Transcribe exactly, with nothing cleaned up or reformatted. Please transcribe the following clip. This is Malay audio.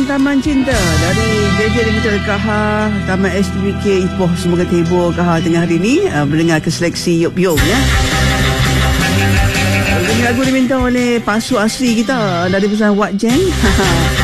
Taman Cinta dari J J Limited Kaha, Taman S D B K Ipoh. Semoga terhibur Kaha tengah hari ni uh, mendengar ke seleksi Yop Yop ya. Lagu diminta oleh pasu asli kita dari pesan Wat Jeng.